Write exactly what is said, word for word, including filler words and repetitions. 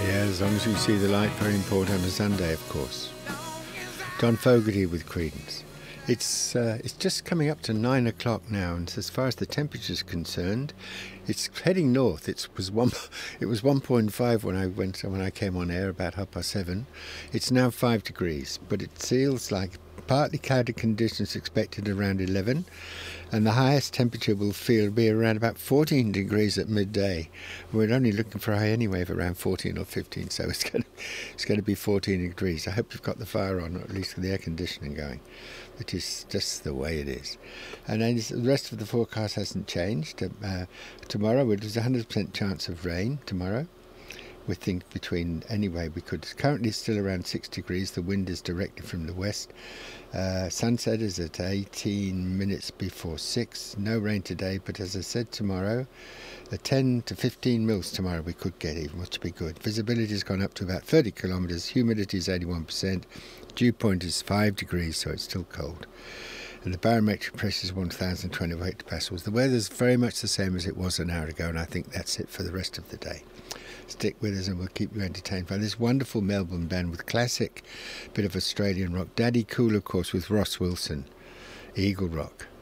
Yeah, as long as we see the light, very important on a Sunday, of course. John Fogerty with Creedence. It's uh, it's just coming up to nine o'clock now, and as far as the temperature is concerned, it's heading north. It was one, it was one point five when I went when I came on air about half past seven. It's now five degrees, but it feels like partly cloudy conditions expected around eleven, and the highest temperature will feel be around about fourteen degrees at midday. We're only looking for a high anyway of around fourteen or fifteen, so it's going to, it's going to be fourteen degrees. I hope you've got the fire on, or at least the air conditioning going, which is just the way it is. And then the rest of the forecast hasn't changed. Uh, tomorrow, there's a one hundred percent chance of rain tomorrow. We think between, anyway, we could, currently still around six degrees, the wind is directly from the west. Uh, sunset is at eighteen minutes before six, no rain today, but as I said, tomorrow, the ten to fifteen mils tomorrow we could get even, which would be good. Visibility has gone up to about thirty kilometres, humidity is eighty-one percent, dew point is five degrees, so it's still cold. And the barometric pressure is one thousand twenty-eight hectopascals. The weather's very much the same as it was an hour ago, and I think that's it for the rest of the day. Stick with us and we'll keep you entertained by this wonderful Melbourne band with classic bit of Australian rock. Daddy Cool, of course, with Ross Wilson, Eagle Rock.